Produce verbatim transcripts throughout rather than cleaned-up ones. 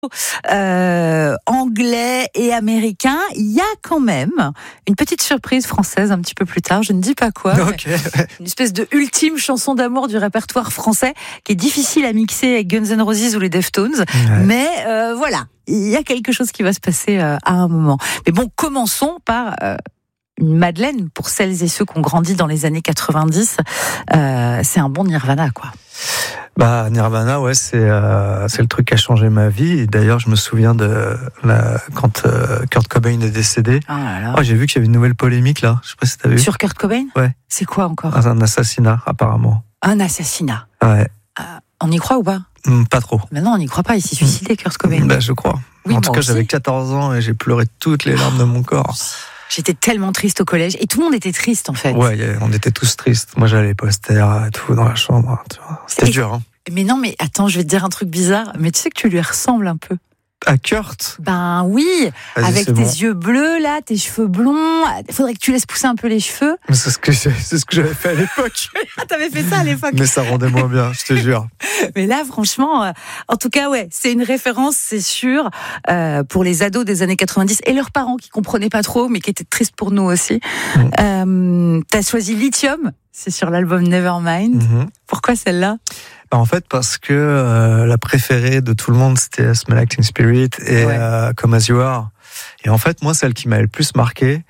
Euh, anglais et américain. Il y a quand même une petite surprise française un petit peu plus tard, je ne dis pas quoi. Okay. Une espèce de ultime chanson d'amour du répertoire français qui est difficile à mixer avec Guns N' Roses ou les Deftones. Ouais. Mais euh, voilà, il y a quelque chose qui va se passer euh, à un moment. Mais bon, commençons par... Euh, une Madeleine, pour celles et ceux qui ont grandi dans les années quatre-vingt-dix, euh, c'est un bon Nirvana, quoi. Bah, Nirvana, ouais, c'est, euh, c'est le truc qui a changé ma vie. Et d'ailleurs, je me souviens de la, quand euh, Kurt Cobain est décédé. Oh là là. Oh, j'ai vu qu'il y avait une nouvelle polémique, là. Je sais pas si t'as vu. Sur Kurt Cobain ? Ouais. C'est quoi encore ? Un assassinat, apparemment. Un assassinat ? Ouais. Euh, on y croit ou pas ? mmh, Pas trop. Mais non, on n'y croit pas. Il s'est suicidé, Kurt Cobain. Bah, je crois. Oui, en tout cas, aussi. J'avais quatorze ans et j'ai pleuré toutes les larmes de mon corps. J'étais tellement triste au collège. Et tout le monde était triste, en fait. Ouais, on était tous tristes. Moi, j'avais les posters et tout dans la chambre. Tu vois. C'était et... dur, hein. Mais non, mais attends, je vais te dire un truc bizarre. Mais tu sais que tu lui ressembles un peu. À Kurt ? Ben oui, Vas-y, avec tes bon. yeux bleus, là, tes cheveux blonds. Il faudrait que tu laisses pousser un peu les cheveux. Mais c'est ce que, c'est, c'est ce que j'avais fait à l'époque. Ah, t'avais fait ça à l'époque. Mais ça rendait moins bien, je te jure. Mais là, franchement, euh, en tout cas, ouais, c'est une référence, c'est sûr, euh, pour les ados des années quatre-vingt-dix et leurs parents qui comprenaient pas trop, mais qui étaient tristes pour nous aussi. Mmh. Euh, t'as choisi Lithium, c'est sur l'album Nevermind. Mmh. Pourquoi celle-là ? Bah en fait, parce que euh, la préférée de tout le monde, c'était Smell Like Teen Spirit et ouais. euh, Come As You Are. Et en fait, moi, celle qui m'avait le plus marqué,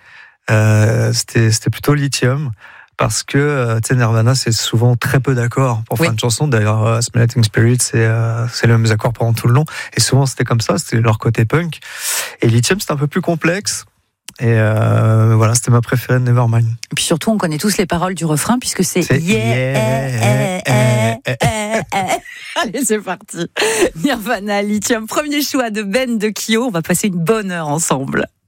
euh, c'était, c'était plutôt Lithium. Parce que, euh, tu sais, Nirvana, c'est souvent très peu d'accords pour oui. faire une chanson. D'ailleurs, euh, Smell Like Teen Spirit, c'est, euh, c'est les mêmes accords pendant tout le long. Et souvent, c'était comme ça, c'était leur côté punk. Et Lithium, c'était un peu plus complexe. Et euh, voilà, c'était ma préférée de Nevermind. Et puis surtout, on connaît tous les paroles du refrain puisque c'est, c'est yeah, yeah, eh, eh, eh, eh. Allez, c'est parti. Nirvana, Lithium, premier choix de Ben de Kyo. On va passer une bonne heure ensemble.